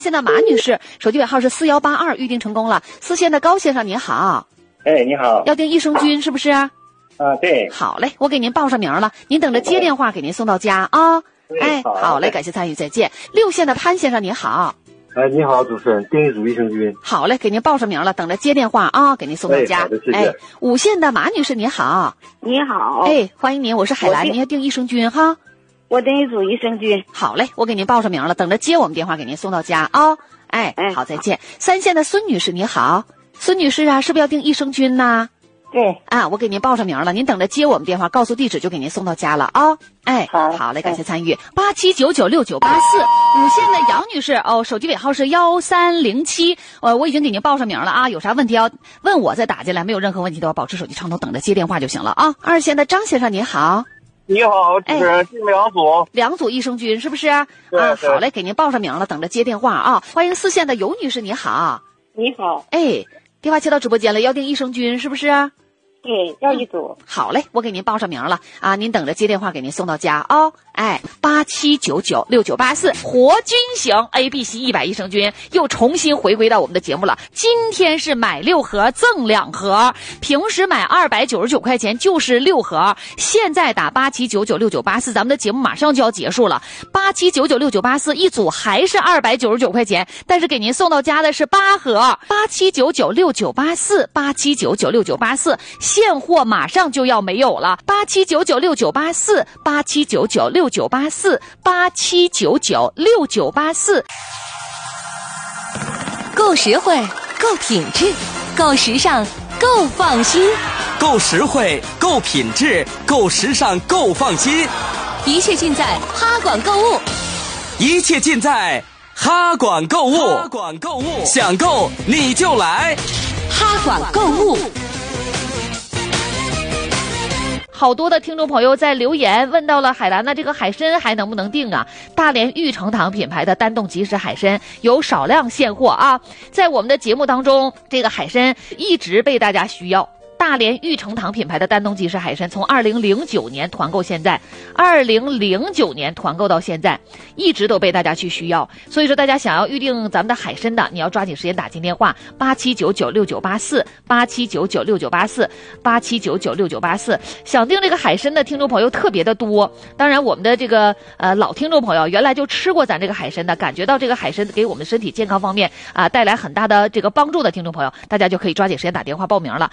现在马女士手机尾号是4182，预定成功了。四线的高先生您好。 哎，你好。 要订益生菌是不是？ 对。 好嘞，我给您报上名了，您等着接电话给您送到家啊。哎，好嘞，感谢参与，再见。6线的潘先生您好。 哎，你好，主持人，订一组益生菌。 好嘞，给您报上名了，等着接电话啊，给您送到家。 好的，谢谢。 哎，5线的马女士您好。 你好。 哎，欢迎您，我是海兰，您要订益生菌哈。 我订一组益生菌。 好嘞，我给您报上名了，等着接我们电话给您送到家啊。哎，好，再见。3线的孙女士你好。孙女士啊，是不是要订益生菌呢？ 对啊，我给您报上名了，您等着接我们电话，告诉地址就给您送到家了啊。哎，好嘞，感谢参与。87996984，5线的杨女士哦，手机尾号是1307，我已经给您报上名了啊，有啥问题要问我再打进来，没有任何问题的话，保持手机畅通，等着接电话就行了啊。2线的张先生您好。 你好，主持人，订2 组益生菌是不是啊？好嘞，给您报上名了，等着接电话啊。欢迎4线的尤女士你好。 你好。 哎，电话接到直播间了，要订益生菌是不是？ 对，要一组。 好嘞，我给您报上名了啊，您等着接电话给您送到家啊。哎，87996984，活菌型 ABC100益生菌又重新回归到我们的节目了。今天是买6盒赠2盒，平时买299块钱就是6盒，现在打87996984，咱们的节目马上就要结束了。87996984一组还是299块钱，但是给您送到家的是8盒。87996984，87996984。现货马上就要没有了，87996984， 87996984， 87996984。 够实惠，够品质，够时尚，够放心。 够实惠，够品质，够时尚，够放心。 一切尽在哈管购物， 一切尽在哈管购物。哈管购物，想购你就来哈管购物。 好多的听众朋友在留言问到了海兰的这个海参还能不能订啊？大连玉成堂品牌的单冻即食海参有少量现货啊，在我们的节目当中，这个海参一直被大家需要。大连玉成堂品牌的丹东即食海参从2009年团购现在，2009年团购到现在，一直都被大家去需要。所以说大家想要预定咱们的海参的，你要抓紧时间打进电话87996984 87996984 87996984。想订这个海参的听众朋友特别的多，当然我们的这个老听众朋友原来就吃过咱这个海参的，感觉到这个海参给我们身体健康方面带来很大的这个帮助的听众朋友，大家就可以抓紧时间打电话报名了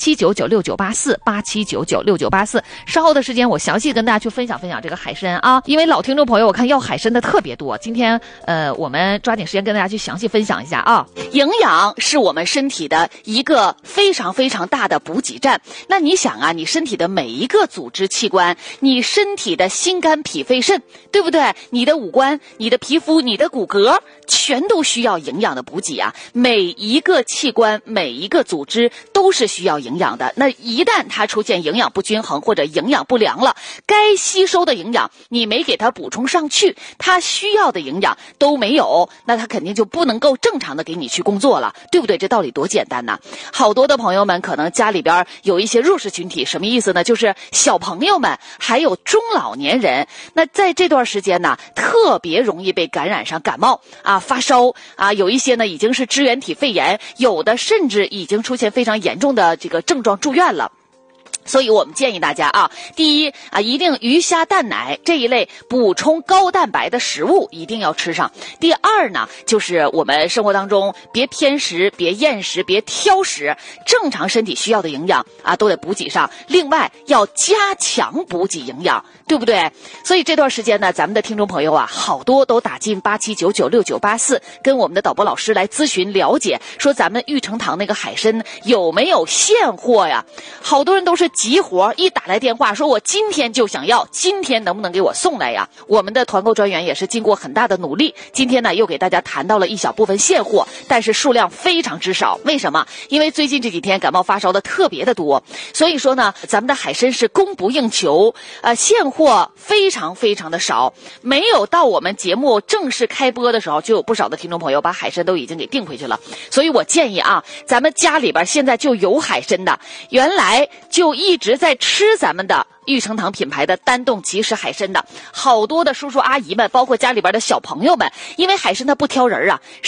87996984 87996984。稍后的时间我详细跟大家去分享分享这个海参啊，因为老听众朋友我看要海参的特别多，今天我们抓紧时间跟大家去详细分享一下啊。营养是我们身体的一个非常非常大的补给站，那你想啊，你身体的每一个组织器官，你身体的心肝脾肺肾，对不对？你的五官，你的皮肤，你的骨骼，全都需要营养的补给啊。每一个器官，每一个组织都是需要营养的，那一旦它出现营养不均衡或者营养不良了，该吸收的营养你没给它补充上去，它需要的营养都没有，那它肯定就不能够正常的给你去工作了，对不对？这道理多简单呐。好多的朋友们可能家里边有一些弱势群体，什么意思呢？就是小朋友们还有中老年人，那在这段时间呢特别容易被感染上感冒啊，发烧啊，有一些呢已经是支原体肺炎，有的甚至已经出现非常严重的这个症状住院了。所以我们建议大家啊，第一啊，一定鱼虾蛋奶这一类补充高蛋白的食物一定要吃上。第二呢，就是我们生活当中别偏食，别厌食，别挑食，正常身体需要的营养啊都得补给上。另外要加强补给营养，对不对？所以这段时间呢，咱们的听众朋友啊，好多都打进87996984，跟我们的导播老师来咨询了解，说咱们玉成堂那个海参有没有现货呀？好多人都是急活，一打来电话说我今天就想要，今天能不能给我送来呀？我们的团购专员也是经过很大的努力，今天呢又给大家谈到了一小部分现货，但是数量非常之少。为什么？因为最近这几天感冒发烧的特别的多，所以说呢，咱们的海参是供不应求，现货非常非常的少。没有到我们节目正式开播的时候，就有不少的听众朋友把海参都已经给订回去了。所以我建议啊，咱们家里边现在就有海参的，原来就一一直在吃咱们的玉成堂品牌的丹冻即食海参的。好多的叔叔阿姨们，包括家里边的小朋友们，因为海参它不挑人啊，